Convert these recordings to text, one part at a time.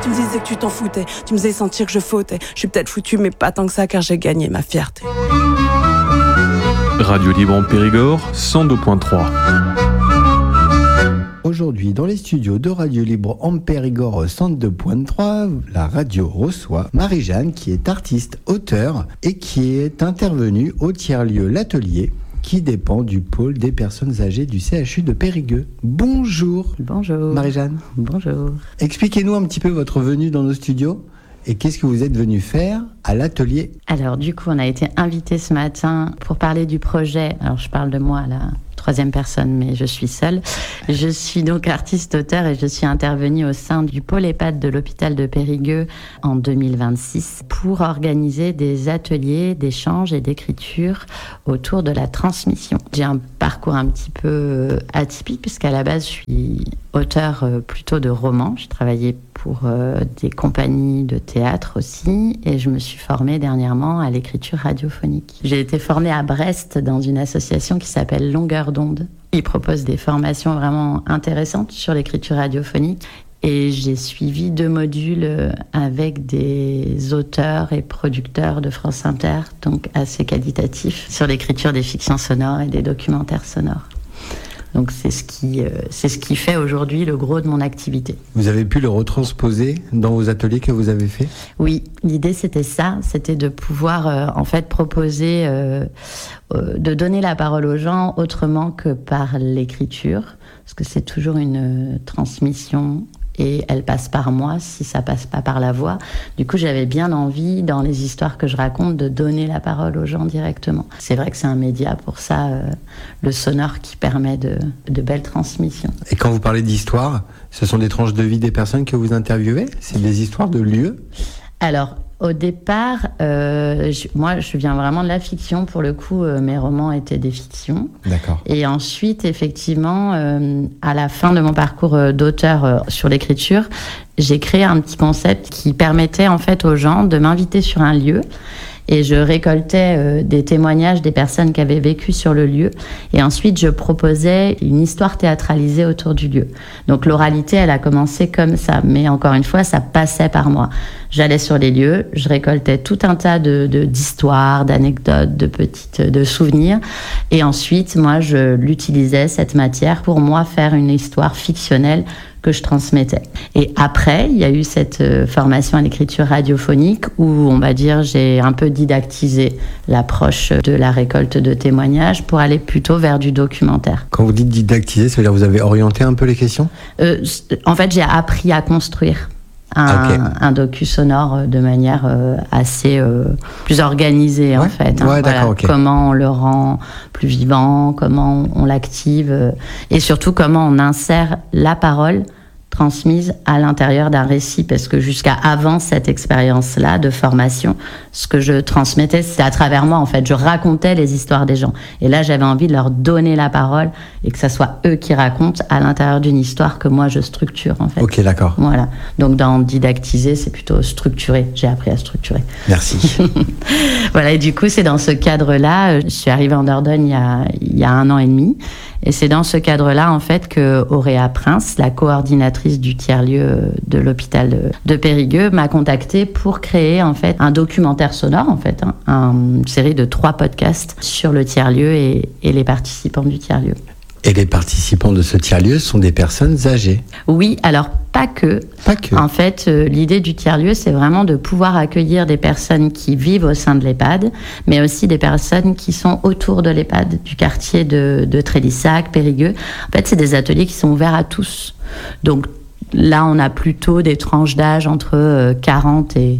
Tu me disais que tu t'en foutais, tu me faisais sentir que je fautais. Je suis peut-être foutue, mais pas tant que ça, car j'ai gagné ma fierté. Radio Libre en Périgord, 102.3. Aujourd'hui, dans les studios de Radio Libre en Périgord 102.3, la radio reçoit Marie-Jeanne, qui est artiste, auteure et qui est intervenue au tiers-lieu L'Atelier, qui dépend du pôle des personnes âgées du CHU de Périgueux. Bonjour. Bonjour. Marie-Jeanne. Bonjour. Expliquez-nous un petit peu votre venue dans nos studios et qu'est-ce que vous êtes venue faire à l'Atelier. Alors du coup, on a été invités ce matin pour parler du projet. Alors je parle de moi là. Troisième personne, mais je suis seule. Je suis donc artiste-auteur et je suis intervenue au sein du pôle EHPAD de l'hôpital de Périgueux en 2026 pour organiser des ateliers d'échange et d'écriture autour de la transmission. J'ai un parcours un petit peu atypique puisqu'à la base, je suis auteur plutôt de romans. Je travaillais pour des compagnies de théâtre aussi et je me suis formée dernièrement à l'écriture radiophonique. J'ai été formée à Brest dans une association qui s'appelle Longueur d'onde. Ils proposent des formations vraiment intéressantes sur l'écriture radiophonique et j'ai suivi 2 modules avec des auteurs et producteurs de France Inter, donc assez qualitatifs, sur l'écriture des fictions sonores et des documentaires sonores. Donc c'est ce qui fait aujourd'hui le gros de mon activité. Vous avez pu le retransposer dans vos ateliers que vous avez faits ? Oui, l'idée c'était ça, c'était de pouvoir en fait proposer, de donner la parole aux gens autrement que par l'écriture, parce que c'est toujours une transmission et elle passe par moi si ça passe pas par la voix. Du coup, j'avais bien envie, dans les histoires que je raconte, de donner la parole aux gens directement. C'est vrai que c'est un média pour ça, le sonore, qui permet de belles transmissions. Et quand vous parlez d'histoire, ce sont des tranches de vie des personnes que vous interviewez ? C'est des histoires de lieux ? Alors, au départ, moi, je viens vraiment de la fiction. Pour le coup, mes romans étaient des fictions. D'accord. Et ensuite, effectivement, à la fin de mon parcours d'auteur sur l'écriture, j'ai créé un petit concept qui permettait en fait aux gens de m'inviter sur un lieu. Et je récoltais des témoignages des personnes qui avaient vécu sur le lieu. Et ensuite, je proposais une histoire théâtralisée autour du lieu. Donc l'oralité, elle a commencé comme ça. Mais encore une fois, ça passait par moi. J'allais sur les lieux, je récoltais tout un tas d'histoires, d'anecdotes, de souvenirs. Et ensuite, moi, je l'utilisais, cette matière, pour moi faire une histoire fictionnelle que je transmettais. Et après, il y a eu cette formation à l'écriture radiophonique où, on va dire, j'ai un peu didactisé l'approche de la récolte de témoignages pour aller plutôt vers du documentaire. Quand vous dites didactiser, ça veut dire que vous avez orienté un peu les questions ? En fait, j'ai appris à construire un docu sonore de manière assez plus organisée, en fait. Ouais, d'accord, ok. Comment on le rend plus vivant, comment on l'active et surtout comment on insère la parole transmise à l'intérieur d'un récit, parce que jusqu'à avant cette expérience-là de formation, ce que je transmettais, c'est à travers moi, en fait. Je racontais les histoires des gens. Et là, j'avais envie de leur donner la parole et que ça soit eux qui racontent à l'intérieur d'une histoire que moi, je structure, en fait. Ok, d'accord. Voilà. Donc, dans didactiser, c'est plutôt structurer. J'ai appris à structurer. Merci. Voilà. Et du coup, c'est dans ce cadre-là, je suis arrivée en Dordogne il y a 1 an et demi. Et c'est dans ce cadre-là, en fait, que Auréa Prince, la coordinatrice du tiers-lieu de l'hôpital de Périgueux, m'a contactée pour créer, en fait, un documentaire sonore, en fait, une série de 3 podcasts sur le tiers-lieu et les participants du tiers-lieu. Et les participants de ce tiers-lieu sont des personnes âgées ? Oui, alors pas que. Pas que. En fait, l'idée du tiers-lieu, c'est vraiment de pouvoir accueillir des personnes qui vivent au sein de l'EHPAD, mais aussi des personnes qui sont autour de l'EHPAD, du quartier de Trélissac, Périgueux. En fait, c'est des ateliers qui sont ouverts à tous. Donc, là, on a plutôt des tranches d'âge entre 40 et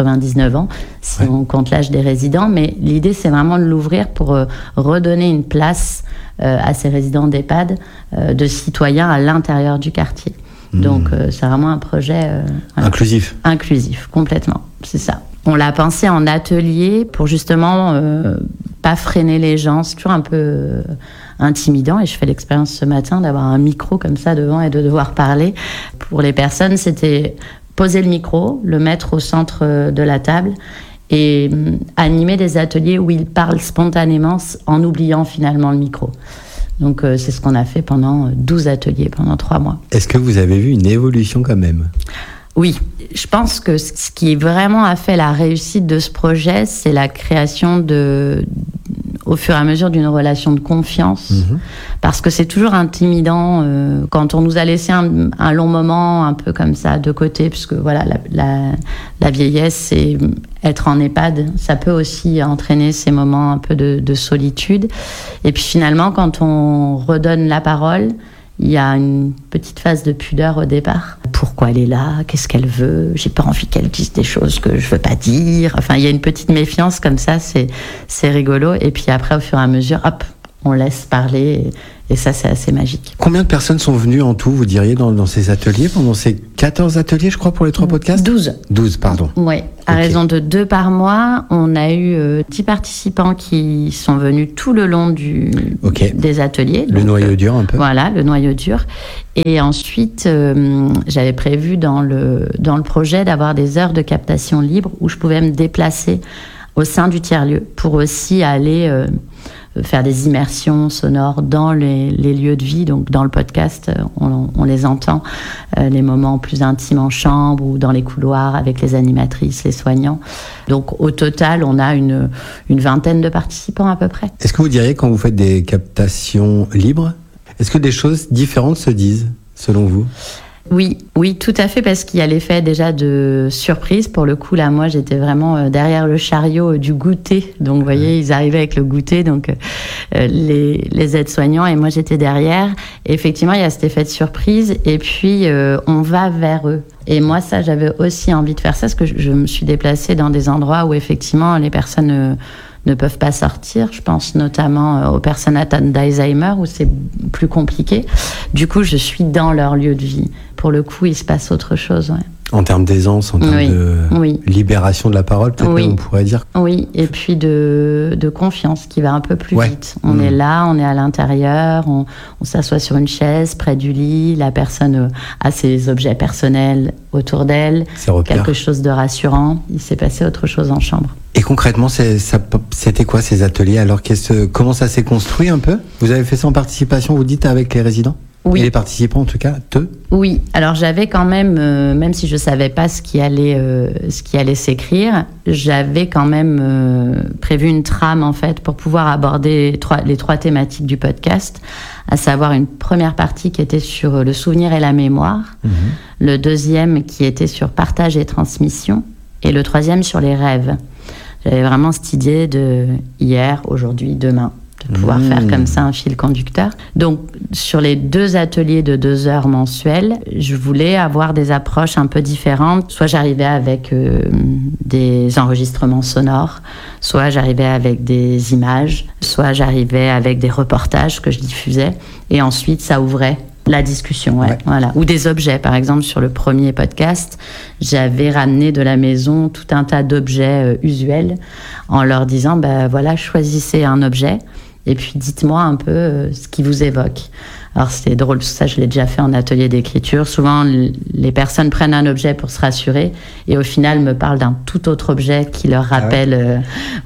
99 ans, si on compte l'âge des résidents. Mais l'idée, c'est vraiment de l'ouvrir pour redonner une place à ces résidents d'EHPAD, de citoyens à l'intérieur du quartier. Donc, c'est vraiment un projet inclusif. Inclusif, complètement, c'est ça. On l'a pensé en atelier pour justement pas freiner les gens. C'est toujours un peu intimidant, et je fais l'expérience ce matin d'avoir un micro comme ça devant et de devoir parler. Pour les personnes, c'était poser le micro, le mettre au centre de la table et animer des ateliers où ils parlent spontanément en oubliant finalement le micro. Donc c'est ce qu'on a fait pendant 12 ateliers, pendant 3 mois. Est-ce que vous avez vu une évolution quand même ? Oui, je pense que ce qui vraiment a fait la réussite de ce projet, c'est la création au fur et à mesure d'une relation de confiance. Parce que c'est toujours intimidant quand on nous a laissé un long moment un peu comme ça de côté, puisque voilà, la vieillesse, c'est être en EHPAD. Ça peut aussi entraîner ces moments un peu de solitude. Et puis finalement, quand on redonne la parole, il y a une petite phase de pudeur au départ. Pourquoi elle est là? Qu'est-ce qu'elle veut? J'ai pas envie qu'elle dise des choses que je veux pas dire. Enfin, il y a une petite méfiance comme ça, c'est rigolo. Et puis après, au fur et à mesure, hop, on laisse parler. Et ça, c'est assez magique. Combien de personnes sont venues en tout, vous diriez, dans ces ateliers, pendant ces 14 ateliers, je crois, pour les 3 podcasts? 12, pardon. Oui, à raison de 2 par mois. On a eu 10 participants qui sont venus tout le long des ateliers. Le noyau dur, un peu. Voilà, le noyau dur. Et ensuite, j'avais prévu dans le projet d'avoir des heures de captation libre où je pouvais me déplacer au sein du tiers-lieu pour aussi aller faire des immersions sonores dans les lieux de vie. Donc dans le podcast, on les entend, les moments plus intimes en chambre ou dans les couloirs avec les animatrices, les soignants. Donc au total, on a une vingtaine de participants à peu près. Est-ce que vous diriez, quand vous faites des captations libres, est-ce que des choses différentes se disent, selon vous ? Oui, tout à fait, parce qu'il y a l'effet déjà de surprise. Pour le coup, là, moi, j'étais vraiment derrière le chariot du goûter. Donc, vous voyez, ils arrivaient avec le goûter, donc les aides-soignants, et moi, j'étais derrière. Et effectivement, il y a cet effet de surprise, et puis on va vers eux. Et moi, ça, j'avais aussi envie de faire ça, parce que je me suis déplacée dans des endroits où, effectivement, les personnes ne peuvent pas sortir. Je pense notamment aux personnes atteintes d'Alzheimer, où c'est plus compliqué. Du coup, je suis dans leur lieu de vie. Pour le coup, il se passe autre chose, ouais. En termes d'aisance, en termes de libération de la parole, peut-être même, on pourrait dire. Oui, et puis de confiance qui va un peu plus vite. On est là, on est à l'intérieur, on s'assoit sur une chaise près du lit, la personne a ses objets personnels autour d'elle, quelque chose de rassurant. Il s'est passé autre chose en chambre. Et concrètement, c'était quoi ces ateliers? Alors, comment ça s'est construit un peu? Vous avez fait ça en participation, vous dites, avec les résidents? Oui. Et les participants, en tout cas, Oui, alors j'avais quand même, même si je ne savais pas ce qui allait s'écrire, j'avais quand même prévu une trame, en fait, pour pouvoir aborder les 3 thématiques du podcast, à savoir une première partie qui était sur le souvenir et la mémoire, le deuxième qui était sur partage et transmission, et le troisième sur les rêves. J'avais vraiment cette idée de hier, aujourd'hui, demain, de pouvoir faire comme ça un fil conducteur. Donc, sur les 2 ateliers de 2 heures mensuelles, je voulais avoir des approches un peu différentes. Soit j'arrivais avec des enregistrements sonores, soit j'arrivais avec des images, soit j'arrivais avec des reportages que je diffusais. Et ensuite, ça ouvrait la discussion, voilà. Ou des objets. Par exemple, sur le premier podcast, j'avais ramené de la maison tout un tas d'objets usuels en leur disant, voilà, choisissez un objet et puis dites-moi un peu ce qui vous évoque. Alors, c'était drôle, ça, je l'ai déjà fait en atelier d'écriture. Souvent, les personnes prennent un objet pour se rassurer et au final me parlent d'un tout autre objet qui leur rappelle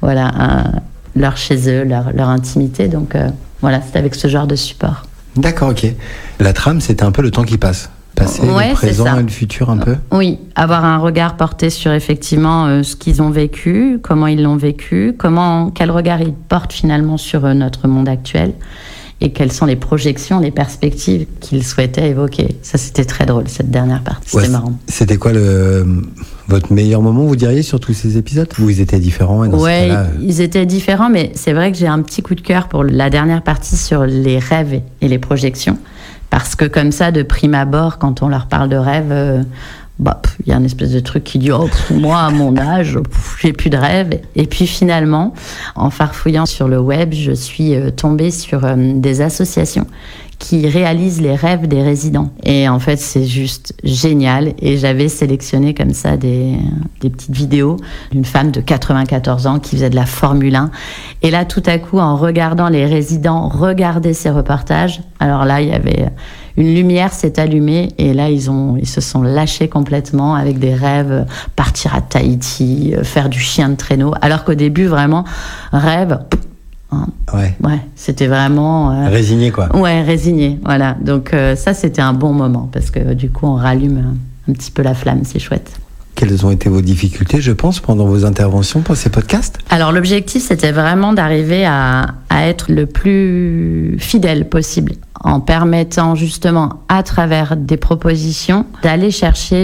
leur chez eux, leur intimité. Donc, voilà, c'est avec ce genre de support. D'accord, ok. La trame, c'était un peu le temps qui passe. Passé, le présent et le futur un peu. Oui, avoir un regard porté sur effectivement ce qu'ils ont vécu, comment ils l'ont vécu, quel regard ils portent finalement sur notre monde actuel et quelles sont les projections, les perspectives qu'ils souhaitaient évoquer. Ça, c'était très drôle, cette dernière partie. C'était marrant. C'était quoi votre meilleur moment, vous diriez, sur tous ces épisodes? Ou ils étaient différents? Oui, ils étaient différents, mais c'est vrai que j'ai un petit coup de cœur pour la dernière partie sur les rêves et les projections. Parce que comme ça, de prime abord, quand on leur parle de rêve, il y a une espèce de truc qui dit moi, à mon âge, j'ai plus de rêve. Et puis finalement, en farfouillant sur le web, je suis tombée sur des associations qui réalisent les rêves des résidents. Et en fait, c'est juste génial. Et j'avais sélectionné comme ça des petites vidéos d'une femme de 94 ans qui faisait de la Formule 1. Et là, tout à coup, en regardant les résidents regarder ces reportages, alors là, il y avait une lumière s'est allumée et là, ils se sont lâchés complètement avec des rêves, partir à Tahiti, faire du chien de traîneau. Alors qu'au début, vraiment, rêve... Ouais, c'était vraiment... résigné, quoi. Ouais, résigné, voilà. Donc ça, c'était un bon moment, parce que du coup, on rallume un petit peu la flamme, c'est chouette. Quelles ont été vos difficultés, je pense, pendant vos interventions pour ces podcasts ? Alors l'objectif, c'était vraiment d'arriver à être le plus fidèle possible, en permettant justement, à travers des propositions, d'aller chercher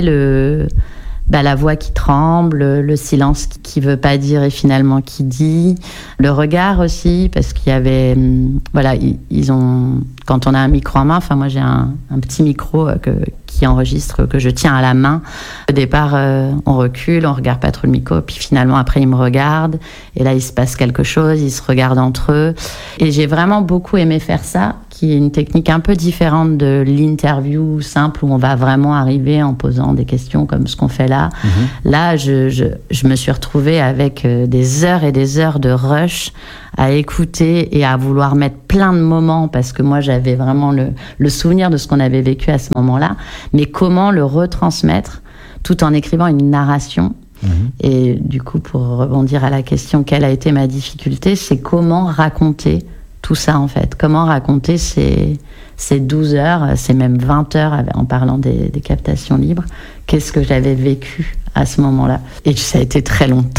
la voix qui tremble, le silence qui veut pas dire et finalement qui dit, le regard aussi, parce qu'il y avait, ils ont, quand on a un micro en main, enfin moi j'ai un petit micro qui enregistre, que je tiens à la main. Au départ, on recule, on regarde pas trop le micro, puis finalement après ils me regardent, et là il se passe quelque chose, ils se regardent entre eux, et j'ai vraiment beaucoup aimé faire ça, qui est une technique un peu différente de l'interview simple où on va vraiment arriver en posant des questions comme ce qu'on fait là. Là, je me suis retrouvée avec des heures et des heures de rush à écouter et à vouloir mettre plein de moments, parce que moi j'avais vraiment le souvenir de ce qu'on avait vécu à ce moment-là, mais comment le retransmettre tout en écrivant une narration. Et du coup, pour rebondir à la question, quelle a été ma difficulté, c'est comment raconter tout ça en fait. Comment raconter ces 12 heures, ces même 20 heures en parlant des captations libres. Qu'est-ce que j'avais vécu à ce moment-là. Et ça a été très long,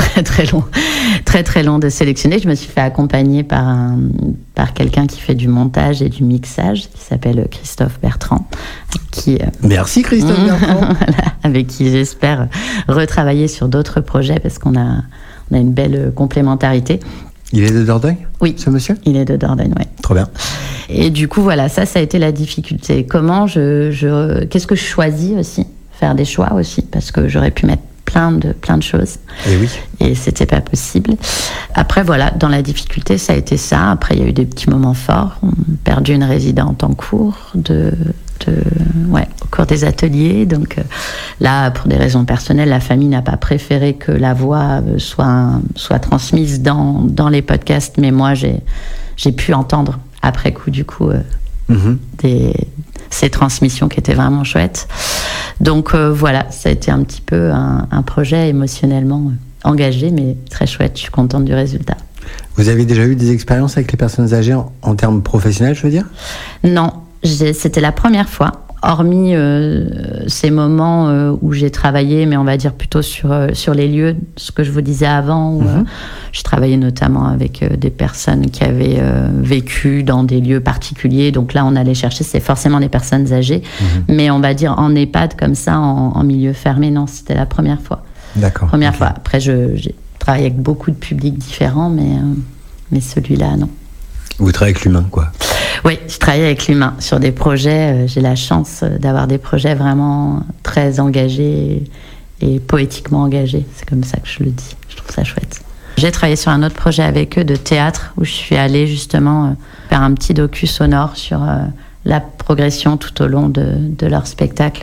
très long de sélectionner. Je me suis fait accompagner par quelqu'un qui fait du montage et du mixage, qui s'appelle Christophe Bertrand. Merci Christophe Bertrand. Voilà, avec qui j'espère retravailler sur d'autres projets, parce qu'on a une belle complémentarité. Il est de Dordogne ? Oui. Ce monsieur ? Il est de Dordogne, oui. Trop bien. Et du coup, voilà, ça a été la difficulté. Comment qu'est-ce que je choisis aussi ? Faire des choix aussi, parce que j'aurais pu mettre plein de choses. Et oui. Et c'était pas possible. Après, voilà, dans la difficulté, ça a été ça. Après, il y a eu des petits moments forts. On a perdu une résidente en cours au cours des ateliers. Donc là, pour des raisons personnelles, la famille n'a pas préféré que la voix soit transmise dans les podcasts, mais moi, j'ai pu entendre après coup, du coup, ces transmissions qui étaient vraiment chouettes. Donc voilà, ça a été un petit peu un projet émotionnellement engagé, mais très chouette. Je suis contente du résultat. Vous avez déjà eu des expériences avec les personnes âgées en termes professionnels, je veux dire ? Non, c'était la première fois. Hormis ces moments où j'ai travaillé, mais on va dire plutôt sur les lieux, ce que je vous disais avant, où j'ai travaillé notamment avec des personnes qui avaient vécu dans des lieux particuliers. Donc là, on allait chercher, c'est forcément des personnes âgées, mais on va dire en EHPAD comme ça, en milieu fermé, non, c'était la première fois. D'accord. Première fois. Après, j'ai travaillé avec beaucoup de publics différents, mais celui-là, non. Vous travaillez avec l'humain, quoi. Oui, je travaille avec l'humain sur des projets. J'ai la chance d'avoir des projets vraiment très engagés et poétiquement engagés. C'est comme ça que je le dis. Je trouve ça chouette. J'ai travaillé sur un autre projet avec eux de théâtre où je suis allée justement faire un petit docu sonore sur la progression tout au long de leur spectacle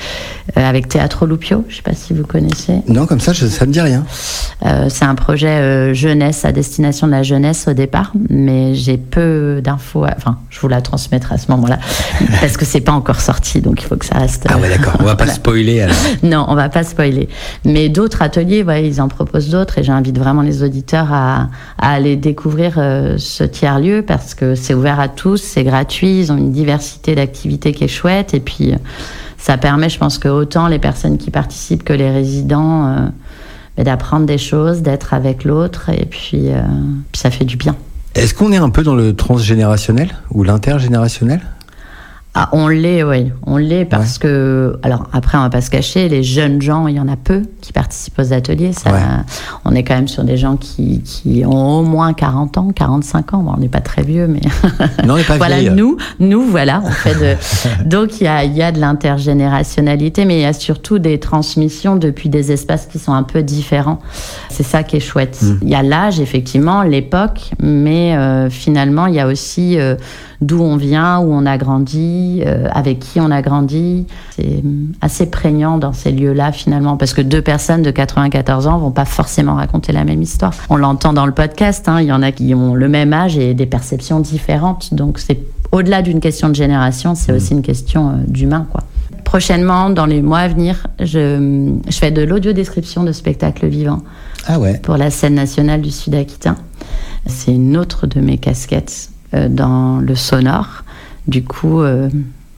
avec Teatro Lupio. Je ne sais pas si vous connaissez. Non, comme ça ne me dit rien. C'est un projet jeunesse, à destination de la jeunesse au départ, mais j'ai peu d'infos. Enfin, je vous la transmettrai à ce moment-là, parce que c'est pas encore sorti, donc il faut que ça reste... Ah ouais, d'accord, on va pas spoiler alors. Non, on va pas spoiler. Mais d'autres ateliers, ils en proposent d'autres, et j'invite vraiment les auditeurs à aller découvrir ce tiers-lieu, parce que c'est ouvert à tous, c'est gratuit, ils ont une diversité d'activités qui est chouette, et puis ça permet, je pense que autant les personnes qui participent que les résidents... d'apprendre des choses, d'être avec l'autre, et puis ça fait du bien. Est-ce qu'on est un peu dans le transgénérationnel ou l'intergénérationnel ? Ah, on l'est, oui. On l'est parce que... Alors, après, on va pas se cacher, les jeunes gens, il y en a peu qui participent aux ateliers. On est quand même sur des gens qui ont au moins 40 ans, 45 ans. Bon, on n'est pas très vieux, mais... Non, on n'est pas voilà, vieille. nous, voilà, on fait de... Donc, il y a de l'intergénérationnalité, mais il y a surtout des transmissions depuis des espaces qui sont un peu différents. C'est ça qui est chouette. Il y a l'âge, effectivement, l'époque, mais finalement, il y a aussi... d'où on vient, où on a grandi, avec qui on a grandi. C'est assez prégnant dans ces lieux-là, finalement, parce que deux personnes de 94 ans vont pas forcément raconter la même histoire. On l'entend dans le podcast, il y en a qui ont le même âge et des perceptions différentes. Donc, c'est au-delà d'une question de génération, c'est aussi une question d'humain, quoi. Prochainement, dans les mois à venir, je fais de l'audio-description de spectacles vivants pour la scène nationale du Sud-Aquitain. C'est une autre de mes casquettes dans le sonore. Du coup,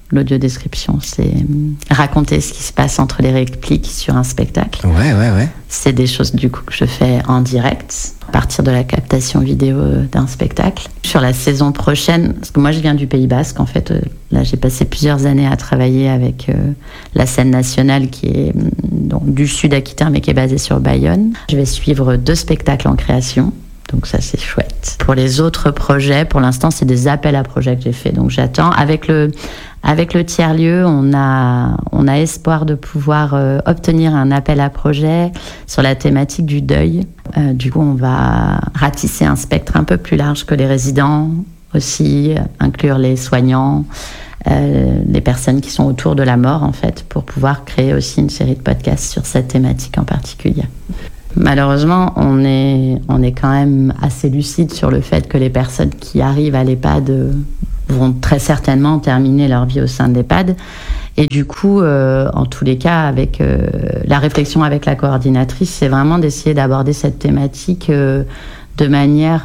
L'audiodescription, c'est raconter ce qui se passe entre les répliques sur un spectacle. Ouais. C'est des choses du coup que je fais en direct, à partir de la captation vidéo d'un spectacle. Sur la saison prochaine, parce que moi je viens du Pays Basque, en fait, là j'ai passé plusieurs années à travailler avec la scène nationale qui est donc, du sud Aquitaine, mais qui est basée sur Bayonne. Je vais suivre 2 spectacles en création. Donc ça, c'est chouette. Pour les autres projets, pour l'instant, c'est des appels à projets que j'ai fait. Donc j'attends. Avec le tiers-lieu, on a espoir de pouvoir obtenir un appel à projet sur la thématique du deuil. Du coup, on va ratisser un spectre un peu plus large que les résidents aussi, inclure les soignants, les personnes qui sont autour de la mort, en fait, pour pouvoir créer aussi une série de podcasts sur cette thématique en particulier. Malheureusement, on est quand même assez lucide sur le fait que les personnes qui arrivent à l'EHPAD vont très certainement terminer leur vie au sein de l'EHPAD. Et du coup, en tous les cas, avec la réflexion avec la coordinatrice, c'est vraiment d'essayer d'aborder cette thématique de manière,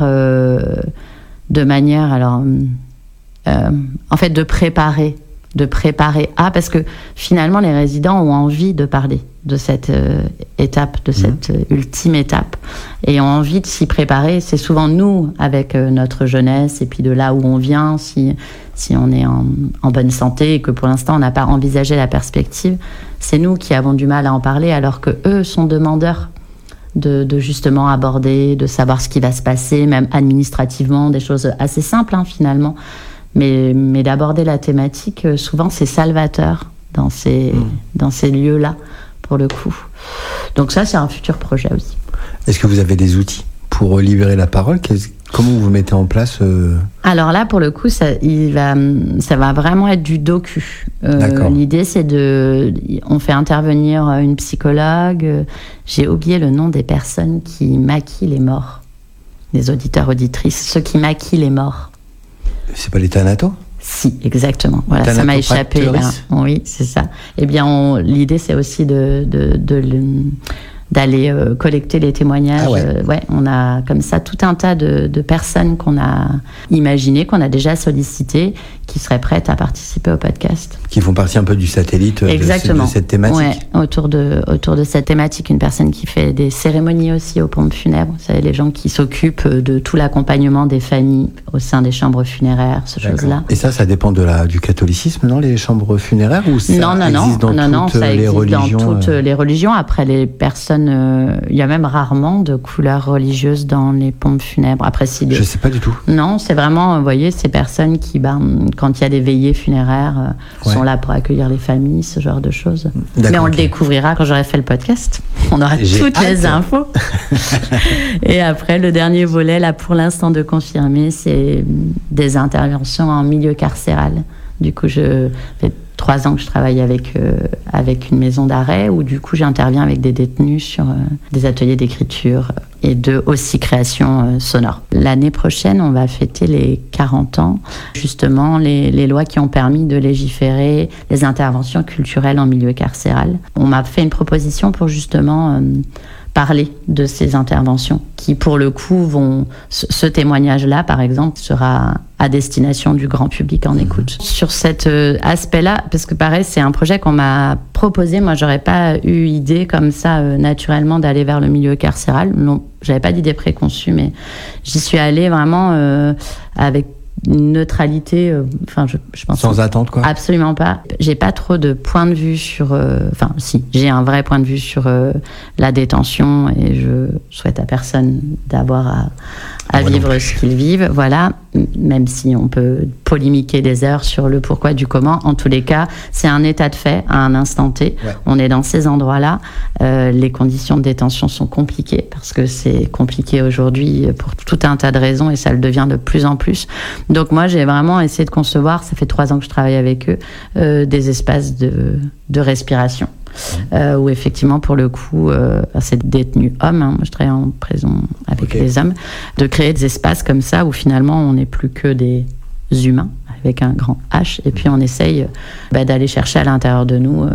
en fait, de préparer parce que finalement, les résidents ont envie de parler de cette étape, de cette ultime étape, et ont envie de s'y préparer. C'est souvent nous, avec notre jeunesse, et puis de là où on vient, si on est en bonne santé, et que pour l'instant on n'a pas envisagé la perspective, c'est nous qui avons du mal à en parler, alors que eux sont demandeurs de justement aborder, de savoir ce qui va se passer, même administrativement, des choses assez simples finalement. Mais d'aborder la thématique, souvent c'est salvateur dans ces lieux-là, pour le coup. Donc ça, c'est un futur projet aussi. Est-ce que vous avez des outils pour libérer la parole ? Comment vous mettez en place Alors là, pour le coup, ça va vraiment être du docu. L'idée, c'est on fait intervenir une psychologue. J'ai oublié le nom des personnes qui maquillent les morts. Les auditeurs, auditrices, ceux qui maquillent les morts. C'est pas les thanatos ? Si, exactement. Voilà, ça m'a échappé. Là. Oui, c'est ça. Eh bien, l'idée, c'est aussi d'aller collecter les témoignages. Ah ouais. On a comme ça tout un tas de personnes qu'on a imaginées, qu'on a déjà sollicitées, qui seraient prêtes à participer au podcast. Qui font partie un peu du satellite de cette thématique. Ouais, autour de cette thématique, une personne qui fait des cérémonies aussi aux pompes funèbres. Vous savez, les gens qui s'occupent de tout l'accompagnement des familles au sein des chambres funéraires, ces choses-là. Et ça dépend du catholicisme, non, les chambres funéraires, ou ça existe dans toutes les religions ? Dans toutes les religions. Après, les personnes, il y a même rarement de couleur religieuse dans les pompes funèbres. Après, je sais pas du tout. Non, c'est vraiment, vous voyez, ces personnes qui, quand il y a des veillées funéraires, sont là pour accueillir les familles, ce genre de choses. Mais on le découvrira quand j'aurai fait le podcast. On aura toutes les infos. Et après, le dernier volet, là, pour l'instant de confirmer, c'est des interventions en milieu carcéral. Du coup, je fais 3 ans que je travaille avec une maison d'arrêt, où du coup j'interviens avec des détenus sur des ateliers d'écriture et de aussi création sonore. L'année prochaine, on va fêter les 40 ans, justement les lois qui ont permis de légiférer les interventions culturelles en milieu carcéral. On m'a fait une proposition pour justement parler de ces interventions qui, pour le coup, ce témoignage-là, par exemple, sera à destination du grand public en écoute. Sur cet aspect-là, parce que pareil, c'est un projet qu'on m'a proposé. Moi, j'aurais pas eu idée comme ça, naturellement, d'aller vers le milieu carcéral. Non, j'avais pas d'idée préconçue, mais j'y suis allée vraiment avec une neutralité, je pense. Sans attente, quoi. Absolument pas. J'ai pas trop de point de vue sur. Si, j'ai un vrai point de vue sur la détention, et je souhaite à personne d'avoir à vivre ce qu'ils vivent. Voilà. Même si on peut polémiquer des heures sur le pourquoi du comment, en tous les cas, c'est un état de fait à un instant T. Ouais. On est dans ces endroits-là. Les conditions de détention sont compliquées, parce que c'est compliqué aujourd'hui pour tout un tas de raisons, et ça le devient de plus en plus. Donc moi, j'ai vraiment essayé de concevoir, ça fait 3 ans que je travaille avec eux, des espaces de respiration. Où effectivement, pour le coup, c'est des détenus hommes, moi je travaille en prison avec les hommes, de créer des espaces comme ça où finalement on n'est plus que des humains avec un grand H, et puis on essaye d'aller chercher à l'intérieur de nous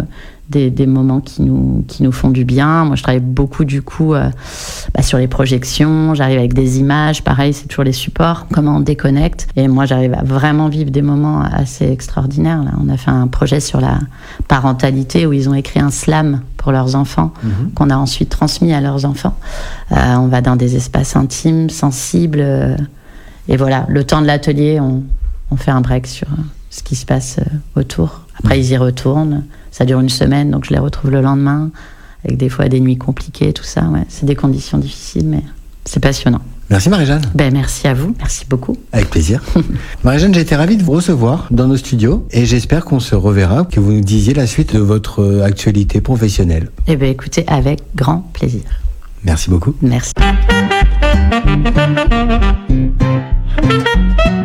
des moments qui nous font du bien. Moi, je travaille beaucoup du coup sur les projections. J'arrive avec des images, pareil, c'est toujours les supports, comment on déconnecte. Et moi, j'arrive à vraiment vivre des moments assez extraordinaires. Là, on a fait un projet sur la parentalité où ils ont écrit un slam pour leurs enfants, qu'on a ensuite transmis à leurs enfants. On va dans des espaces intimes, sensibles. Et voilà, le temps de l'atelier, on fait un break sur ce qui se passe autour. Après, ils y retournent. Ça dure une semaine, donc je les retrouve le lendemain, avec des fois des nuits compliquées, tout ça. Ouais. C'est des conditions difficiles, mais c'est passionnant. Merci Marie-Jeanne. Merci à vous, merci beaucoup. Avec plaisir. Marie-Jeanne, j'ai été ravi de vous recevoir dans nos studios et j'espère qu'on se reverra, que vous nous disiez la suite de votre actualité professionnelle. Écoutez, avec grand plaisir. Merci beaucoup. Merci.